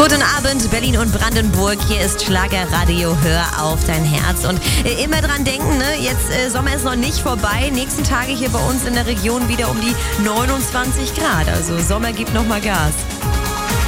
Guten Abend, Berlin und Brandenburg. Hier ist Schlagerradio. Hör auf dein Herz. Und immer dran denken, ne? Jetzt Sommer ist noch nicht vorbei. Nächsten Tage hier bei uns in der Region wieder um die 29 Grad. Also Sommer gibt noch mal Gas.